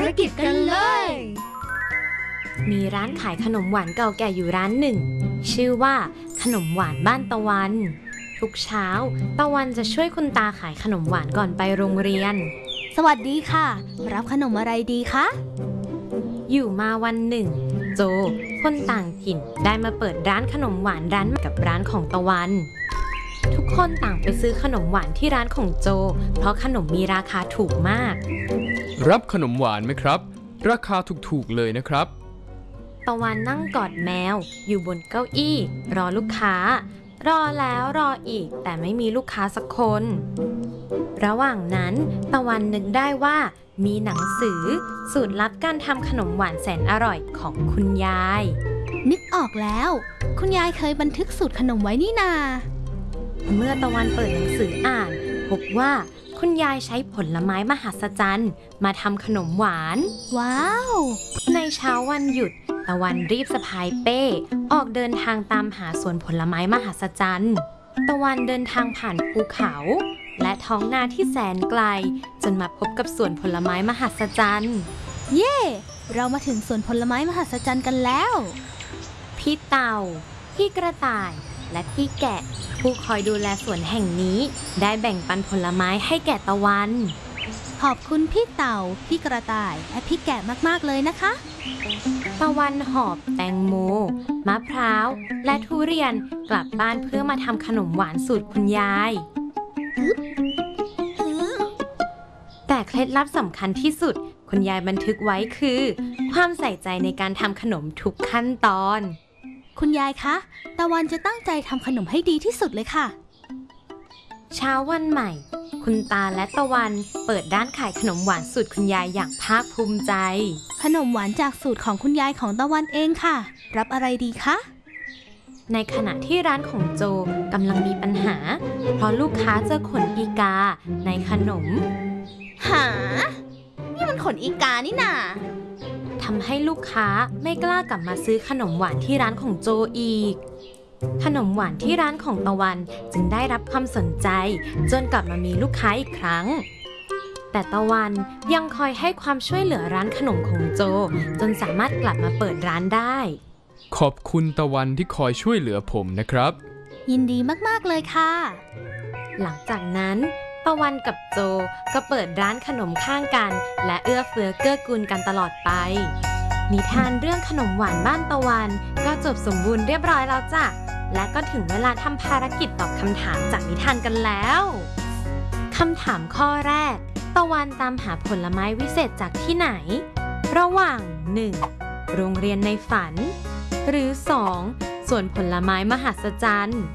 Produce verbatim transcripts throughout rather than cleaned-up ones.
กิจกันเลยมีร้านขายขนมหวานเก่าแก่อยู่ร้านหนึ่งชื่อว่าขนมหวานบ้านตะวันทุกเช้าตะวันจะช่วยคุณตาขายขนมหวานก่อนไปโรงเรียนสวัสดีค่ะรับขนมอะไรดีคะอยู่มาวันหนึ่งโจคนต่างถิ่นได้มาเปิดร้านขนมหวานร้านกับร้านของตะวันทุกคนต่างไปซื้อขนมหวานที่ร้านของโจเพราะขนมมีราคาถูกมากรับขนมหวานไหมครับราคาถูกๆเลยนะครับตะวันนั่งกอดแมวอยู่บนเก้าอี้รอลูกค้ารอแล้วรออีกแต่ไม่มีลูกค้าสักคนระหว่างนั้นตะวันนึกได้ว่ามีหนังสือสูตรลับการทำขนมหวานแสนอร่อยของคุณยายนึกออกแล้วคุณยายเคยบันทึกสูตรขนมไว้นี่นาเมื่อตะวันเปิดหนังสืออ่านพบว่าคุณยายใช้ผลไม้มหัศจรรย์มาทำขนมหวานว้าวในเช้าวันหยุดตะวันรีบสะพายเป้ออกเดินทางตามหาสวนผลไม้มหัศจรรย์ตะวันเดินทางผ่านภูเขาและท้องนาที่แสนไกลจนมาพบกับสวนผลไม้มหัศจรรย์เย่เรามาถึงสวนผลไม้มหัศจรรย์กันแล้วพี่เต่าพี่กระต่ายและพี่แกะผู้คอยดูแลสวนแห่งนี้ได้แบ่งปันผลไม้ให้แก่ตะวันขอบคุณพี่เต่าพี่กระต่ายและพี่แกะมากๆเลยนะคะตะวันหอบแตงโมมะพร้าวและทุเรียนกลับบ้านเพื่อมาทำขนมหวานสูตรคุณยายแต่เคล็ดลับสำคัญที่สุดคุณยายบันทึกไว้คือความใส่ใจในการทำขนมทุกขั้นตอนคุณยายคะตะวันจะตั้งใจทำขนมให้ดีที่สุดเลยค่ะเช้าวันใหม่คุณตาและตะวันเปิดร้านขายขนมหวานสูตรคุณยายอย่างภาคภูมิใจขนมหวานจากสูตรของคุณยายของตะวันเองค่ะรับอะไรดีคะในขณะที่ร้านของโจกำลังมีปัญหาเพราะลูกค้าเจอขนอีกาในขนมหานี่มันขนอีกานี่นาทำให้ลูกค้าไม่กล้ากลับมาซื้อขนมหวานที่ร้านของโจอีกขนมหวานที่ร้านของตะวันจึงได้รับความสนใจจนกลับมามีลูกค้าอีกครั้งแต่ตะวันยังคอยให้ความช่วยเหลือร้านขนมของโจจนสามารถกลับมาเปิดร้านได้ขอบคุณตะวันที่คอยช่วยเหลือผมนะครับยินดีมากๆเลยค่ะหลังจากนั้นตะวันกับโจก็เปิดร้านขนมข้างกันและเอื้อเฟื้อเกื้อกูลกันตลอดไปนิทานเรื่องขนมหวานบ้านตะวันก็จบสมบูรณ์เรียบร้อยแล้วจ้ะและก็ถึงเวลาทำภารกิจตอบคำถามจากนิทานกันแล้วคำถามข้อแรกตะวันตามหาผลไม้วิเศษจากที่ไหนระหว่าง หนึ่ง โรงเรียนในฝันหรือ สอง สวนผลไม้มหัศจรรย์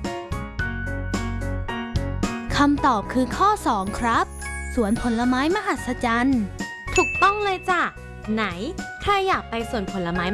คำตอบคือข้อสองครับสวนผลไม้มหัศจรรย์ถูกต้องเลยจ้ะไหนใครอยากไปสวนผลไม้